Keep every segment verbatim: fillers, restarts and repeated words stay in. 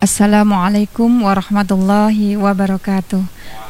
Assalamualaikum warahmatullahi wabarakatuh.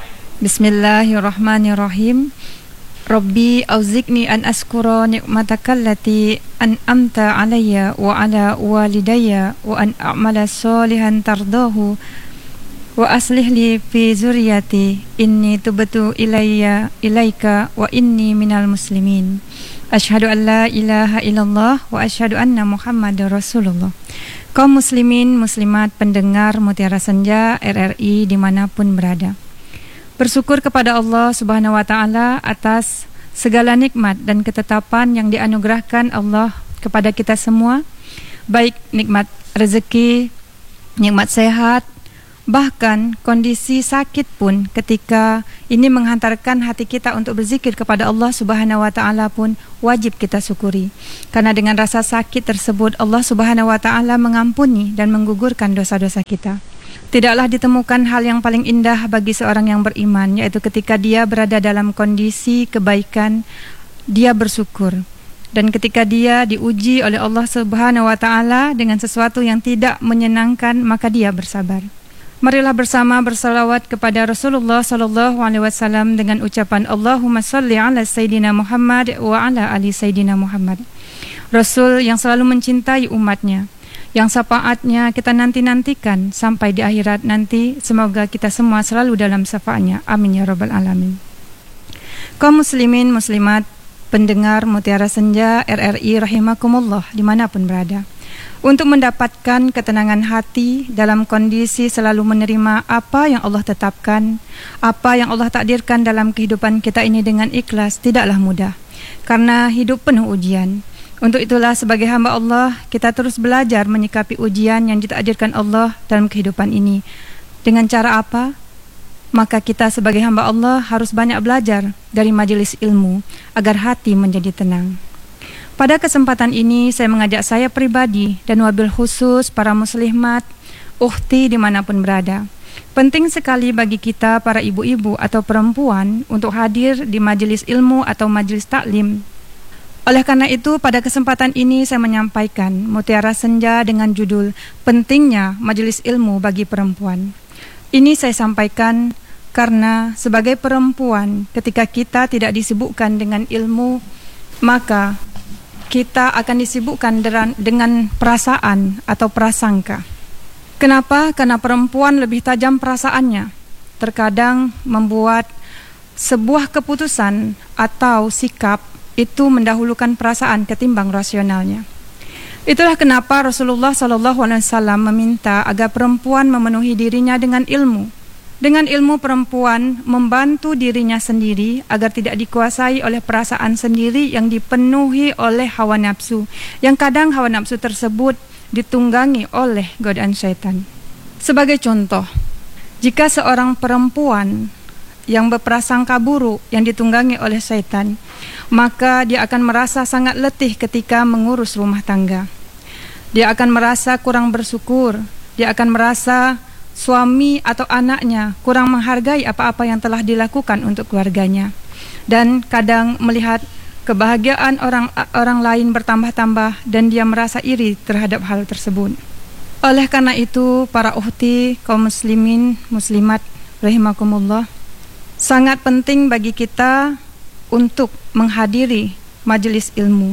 Bismillahirrahmanirrahim. Rabbi auziqni an askura ni'matakallati an'amta alayya wa ala walidayya wa an a'mala salihan tardahu wa aslih li fi zurriyati inni tubtu ilayya ilaika wa inni minal muslimin. Asyhadu an la ilaha illallah wa asyhadu anna Muhammadar Rasulullah. Kaum muslimin, muslimat, pendengar Mutiara Senja R R I dimanapun berada, bersyukur kepada Allah Subhanahu wa Ta'ala atas segala nikmat dan ketetapan yang dianugerahkan Allah kepada kita semua, baik nikmat rezeki, nikmat sehat, bahkan kondisi sakit pun ketika ini menghantarkan hati kita untuk berzikir kepada Allah Subhanahu wa Ta'ala pun wajib kita syukuri. Karena dengan rasa sakit tersebut Allah Subhanahu wa Ta'ala mengampuni dan menggugurkan dosa-dosa kita. Tidaklah ditemukan hal yang paling indah bagi seorang yang beriman, yaitu ketika dia berada dalam kondisi kebaikan, dia bersyukur. Dan ketika dia diuji oleh Allah Subhanahu wa Ta'ala dengan sesuatu yang tidak menyenangkan, maka dia bersabar. Marilah bersama bersalawat kepada Rasulullah sallallahu alaihi wasallam dengan ucapan Allahumma salli ala Sayyidina Muhammad wa ala ali Sayyidina Muhammad. Rasul yang selalu mencintai umatnya, yang syafaatnya kita nanti-nantikan sampai di akhirat nanti. Semoga kita semua selalu dalam syafaatnya. Amin ya rabbal alamin. Kaum muslimin, muslimat, pendengar Mutiara Senja R R I rahimakumullah dimanapun berada, untuk mendapatkan ketenangan hati dalam kondisi selalu menerima apa yang Allah tetapkan, apa yang Allah takdirkan dalam kehidupan kita ini dengan ikhlas, tidaklah mudah. Karena hidup penuh ujian. Untuk itulah sebagai hamba Allah, kita terus belajar menyikapi ujian yang ditakdirkan Allah dalam kehidupan ini. Dengan cara apa? Maka kita sebagai hamba Allah harus banyak belajar dari majelis ilmu agar hati menjadi tenang. Pada kesempatan ini saya mengajak saya pribadi dan wabil khusus para muslimat, ukhti dimanapun berada. Penting sekali bagi kita para ibu-ibu atau perempuan untuk hadir di majelis ilmu atau majelis taklim. Oleh karena itu pada kesempatan ini saya menyampaikan Mutiara Senja dengan judul pentingnya majelis ilmu bagi perempuan. Ini saya sampaikan karena sebagai perempuan ketika kita tidak disibukkan dengan ilmu, maka kita akan disibukkan dengan perasaan atau prasangka. Kenapa? Karena perempuan lebih tajam perasaannya. Terkadang membuat sebuah keputusan atau sikap itu mendahulukan perasaan ketimbang rasionalnya. Itulah kenapa Rasulullah shallallahu alaihi wasallam meminta agar perempuan memenuhi dirinya dengan ilmu. Dengan ilmu perempuan membantu dirinya sendiri agar tidak dikuasai oleh perasaan sendiri yang dipenuhi oleh hawa nafsu, yang kadang hawa nafsu tersebut ditunggangi oleh godaan syaitan. Sebagai contoh, jika seorang perempuan yang berprasangka buruk yang ditunggangi oleh syaitan, maka dia akan merasa sangat letih ketika mengurus rumah tangga. Dia akan merasa kurang bersyukur, dia akan merasa suami atau anaknya kurang menghargai apa-apa yang telah dilakukan untuk keluarganya, dan kadang melihat kebahagiaan orang orang lain bertambah-tambah dan dia merasa iri terhadap hal tersebut. Oleh karena itu para ukhti kaum muslimin muslimat rahimakumullah, sangat penting bagi kita untuk menghadiri majelis ilmu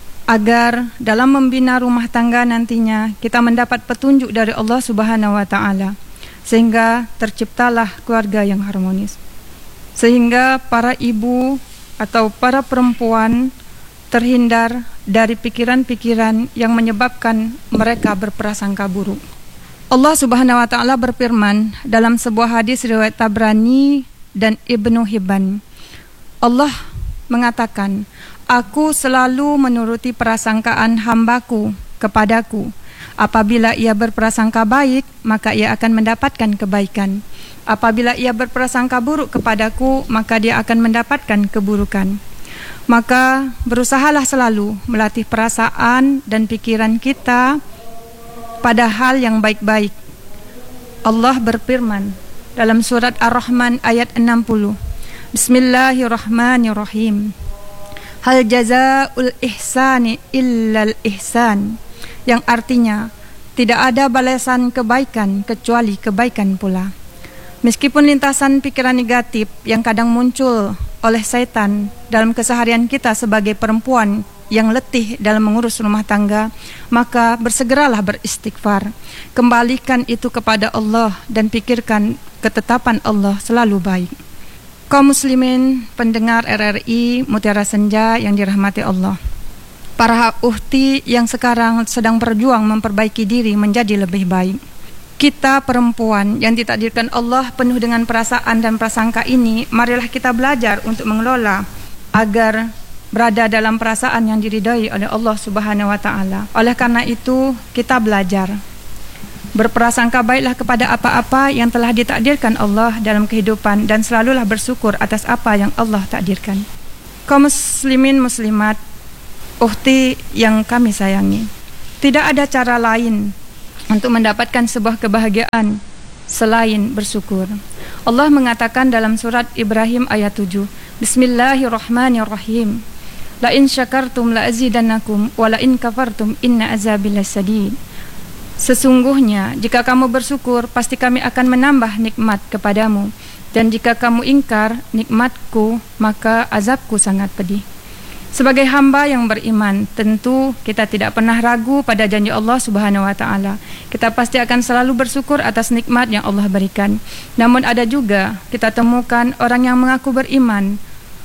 agar dalam membina rumah tangga nantinya kita mendapat petunjuk dari Allah Subhanahu wa Ta'ala, sehingga terciptalah keluarga yang harmonis, sehingga para ibu atau para perempuan terhindar dari pikiran-pikiran yang menyebabkan mereka berprasangka buruk. Allah Subhanahu wa Ta'ala berfirman dalam sebuah hadis riwayat Tabrani dan Ibnu Hibban. Allah mengatakan, "Aku selalu menuruti prasangkaan hambaku kepadaku. Apabila ia berprasangka baik, maka ia akan mendapatkan kebaikan. Apabila ia berprasangka buruk kepadaku, maka dia akan mendapatkan keburukan." Maka berusahalah selalu melatih perasaan dan pikiran kita pada hal yang baik-baik. Allah berfirman dalam surat Ar-Rahman ayat enam puluh. Bismillahirrahmanirrahim. Hal jazaa'ul ihsani illal ihsan. Yang artinya, Tidak ada balasan kebaikan kecuali kebaikan pula. Meskipun lintasan pikiran negatif yang kadang muncul oleh setan dalam keseharian kita sebagai perempuan yang letih dalam mengurus rumah tangga, maka bersegeralah beristighfar. Kembalikan itu kepada Allah dan pikirkan ketetapan Allah selalu baik. Kaum muslimin pendengar R R I Mutiara Senja yang dirahmati Allah, para uhti yang sekarang sedang berjuang memperbaiki diri menjadi lebih baik. Kita perempuan yang ditakdirkan Allah penuh dengan perasaan dan prasangka ini, marilah kita belajar untuk mengelola agar berada dalam perasaan yang diridhai oleh Allah Subhanahu wa taala. Oleh karena itu, kita belajar berprasangka baiklah kepada apa-apa yang telah ditakdirkan Allah dalam kehidupan dan selalulah bersyukur atas apa yang Allah takdirkan. Kaum muslimin muslimat, ukhti yang kami sayangi, tidak ada cara lain untuk mendapatkan sebuah kebahagiaan selain bersyukur. Allah mengatakan dalam surat Ibrahim ayat tujuh, Bismillahirrahmanirrahim. La in syakartum la azidannakum wa la in kafartum inna azabi lasadid. Sesungguhnya jika kamu bersyukur, pasti kami akan menambah nikmat kepadamu, dan jika kamu ingkar nikmatku, maka azabku sangat pedih. Sebagai hamba yang beriman, tentu kita tidak pernah ragu pada janji Allah Subhanahu wa taala. Kita pasti akan selalu bersyukur atas nikmat yang Allah berikan. Namun ada juga kita temukan orang yang mengaku beriman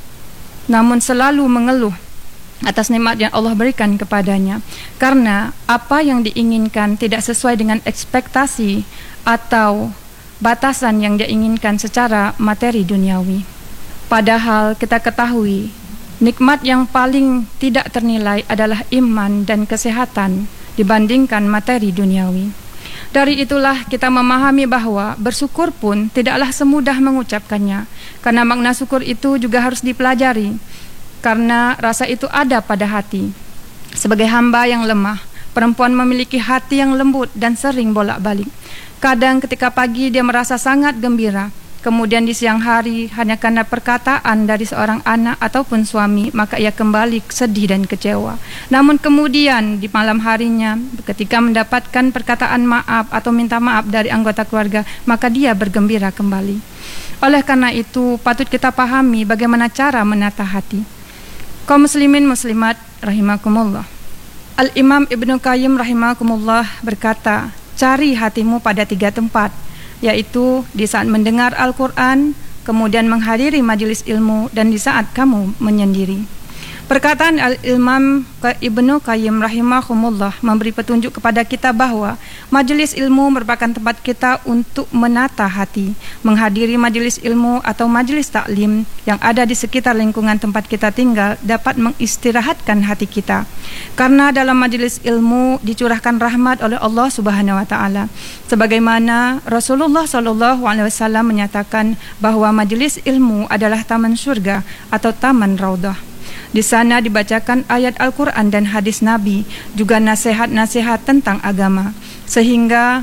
namun selalu mengeluh atas nikmat yang Allah berikan kepadanya, karena apa yang diinginkan tidak sesuai dengan ekspektasi atau batasan yang dia inginkan secara materi duniawi. Padahal kita ketahui nikmat yang paling tidak ternilai adalah iman dan kesehatan dibandingkan materi duniawi. Dari itulah kita memahami bahwa bersyukur pun tidaklah semudah mengucapkannya, karena makna syukur itu juga harus dipelajari, karena rasa itu ada pada hati. Sebagai hamba yang lemah, perempuan memiliki hati yang lembut dan sering bolak-balik. Kadang ketika pagi dia merasa sangat gembira, kemudian di siang hari hanya karena perkataan dari seorang anak ataupun suami, maka ia kembali sedih dan kecewa. Namun kemudian di malam harinya, ketika mendapatkan perkataan maaf atau minta maaf dari anggota keluarga, maka dia bergembira kembali. Oleh karena itu, patut kita pahami bagaimana cara menata hati. Kaum muslimin muslimat rahimakumullah, Al-Imam Ibnu Qayyim rahimakumullah berkata, cari hatimu pada tiga tempat, yaitu di saat mendengar Al-Quran, kemudian menghadiri majelis ilmu, dan di saat kamu menyendiri. Perkataan Al-Imam Ibnu Qayyim rahimahumullah memberi petunjuk kepada kita bahwa majelis ilmu merupakan tempat kita untuk menata hati. Menghadiri majelis ilmu atau majelis taklim yang ada di sekitar lingkungan tempat kita tinggal dapat mengistirahatkan hati kita. Karena dalam majelis ilmu dicurahkan rahmat oleh Allah Subhanahu wa taala. Sebagaimana Rasulullah sallallahu alaihi wasallam menyatakan bahwa majelis ilmu adalah taman surga atau taman raudhah. Di sana dibacakan ayat Al-Quran dan hadis Nabi, juga nasihat-nasihat tentang agama. Sehingga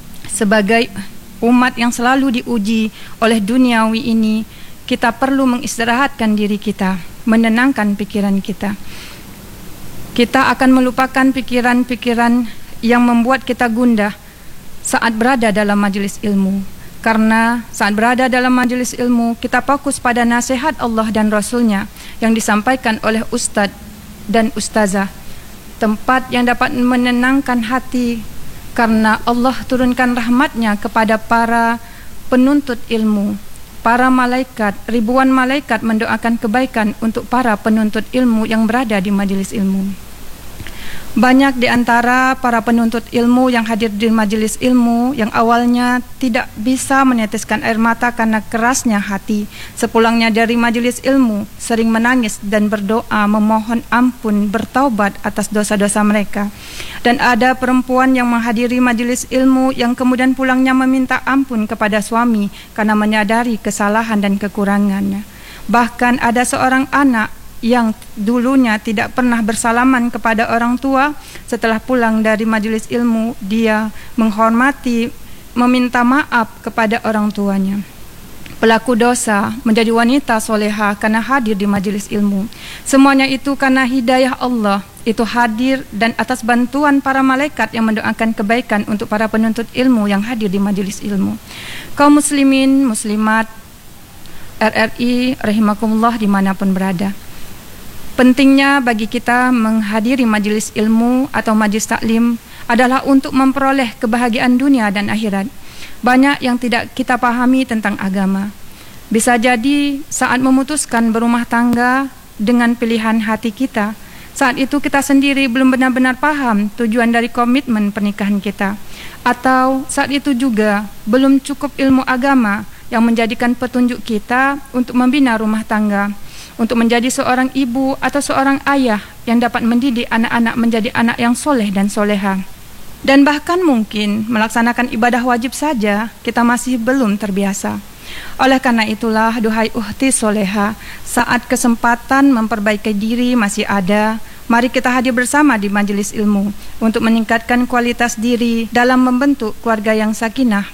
sebagai umat yang selalu diuji oleh duniawi ini, kita perlu mengistirahatkan diri kita, menenangkan pikiran kita. Kita akan melupakan pikiran-pikiran yang membuat kita gundah saat berada dalam majelis ilmu. Karena saat berada dalam majelis ilmu, kita fokus pada nasihat Allah dan Rasulnya yang disampaikan oleh ustadz dan ustazah. Tempat yang dapat menenangkan hati, karena Allah turunkan rahmatnya kepada para penuntut ilmu. Para malaikat, ribuan malaikat mendoakan kebaikan untuk para penuntut ilmu yang berada di majelis ilmu. Banyak di antara para penuntut ilmu yang hadir di majelis ilmu yang awalnya tidak bisa meneteskan air mata karena kerasnya hati, sepulangnya dari majelis ilmu sering menangis dan berdoa memohon ampun, bertaubat atas dosa-dosa mereka. Dan ada perempuan yang menghadiri majelis ilmu yang kemudian pulangnya meminta ampun kepada suami karena menyadari kesalahan dan kekurangannya. Bahkan ada seorang anak yang dulunya tidak pernah bersalaman kepada orang tua, setelah pulang dari majelis ilmu dia menghormati, meminta maaf kepada orang tuanya. pelaku dosa menjadi wanita soleha karena hadir di majelis ilmu. Semuanya itu karena hidayah Allah itu hadir dan atas bantuan para malaikat yang mendoakan kebaikan untuk para penuntut ilmu yang hadir di majelis ilmu. Kaum muslimin, muslimat, R R I rahimakumullah dimanapun berada. Pentingnya bagi kita menghadiri majelis ilmu atau majelis taklim adalah untuk memperoleh kebahagiaan dunia dan akhirat. Banyak yang tidak kita pahami tentang agama. Bisa jadi saat memutuskan berumah tangga dengan pilihan hati kita, saat itu kita sendiri belum benar-benar paham tujuan dari komitmen pernikahan kita. Atau saat itu juga belum cukup ilmu agama yang menjadikan petunjuk kita untuk membina rumah tangga, untuk menjadi seorang ibu atau seorang ayah yang dapat mendidik anak-anak menjadi anak yang soleh dan soleha. Dan bahkan mungkin melaksanakan ibadah wajib saja kita masih belum terbiasa. Oleh karena itulah, duhai ukhti soleha, saat kesempatan memperbaiki diri masih ada, mari kita hadir bersama di majelis ilmu untuk meningkatkan kualitas diri dalam membentuk keluarga yang sakinah,